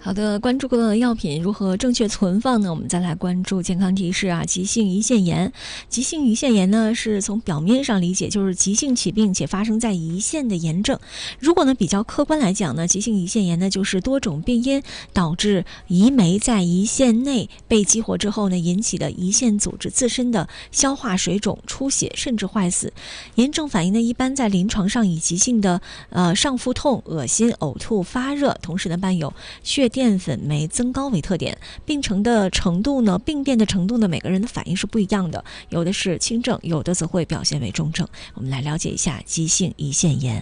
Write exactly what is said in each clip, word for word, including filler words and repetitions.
好的，关注过的药品如何正确存放呢？我们再来关注健康提示啊，急性胰腺炎。急性胰腺炎呢，是从表面上理解就是急性起病且发生在胰腺的炎症。如果呢比较客观来讲呢，急性胰腺炎呢就是多种病因导致胰酶在胰腺内被激活之后呢，引起的胰腺组织自身的消化水肿、出血甚至坏死。炎症反应呢，一般在临床上以急性的呃上腹痛、恶心、呕吐、发热，同时呢伴有血淀粉酶增高为特点。病程的程度呢，病变的程度呢，每个人的反应是不一样的，有的是轻症，有的则会表现为重症。我们来了解一下急性胰腺炎。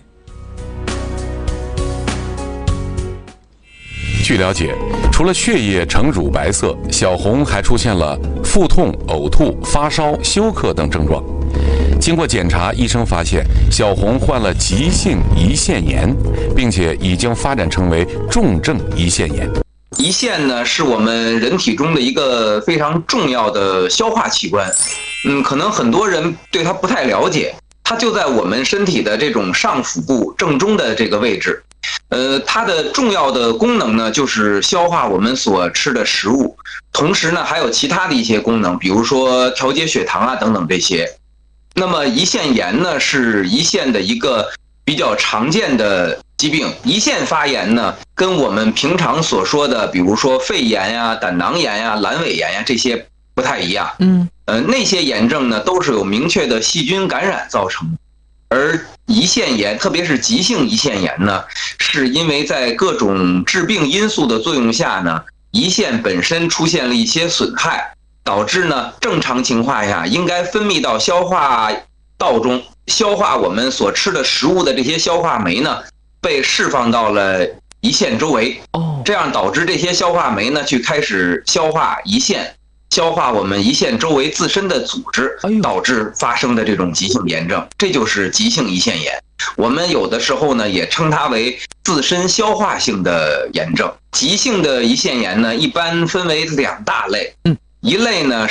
据了解，除了血液呈乳白色，小红还出现了腹痛、呕吐、发烧、休克等症状。经过检查，医生发现小红患了急性胰腺炎，并且已经发展成为重症胰腺炎。 胰腺呢，是我们人体中的一个非常重要的消化器官。嗯，可能很多人对它不太了解，它就在我们身体的这种上腹部正中的这个位置。呃，它的重要的功能呢，就是消化我们所吃的食物，同时呢，还有其他的一些功能，比如说调节血糖啊等等这些。那么胰腺炎呢，是胰腺的一个比较常见的疾病。胰腺发炎呢，跟我们平常所说的，比如说肺炎呀、胆囊炎呀、阑尾炎呀这些不太一样。嗯，呃，那些炎症呢，都是有明确的细菌感染造成的。而胰腺炎，特别是急性胰腺炎呢，是因为在各种致病因素的作用下呢，胰腺本身出现了一些损害，导致呢正常情况下应该分泌到消化道中，消化我们所吃的食物的这些消化酶呢，被释放到了胰腺周围。哦，这样导致这些消化酶呢去开始消化胰腺。消化我们胰腺周围自身的组织，导致发生的这种急性炎症，这就是急性胰腺炎。我们有的时候呢，也称它为自身消化性的炎症。急性的胰腺炎呢，一般分为两大类。嗯，一类呢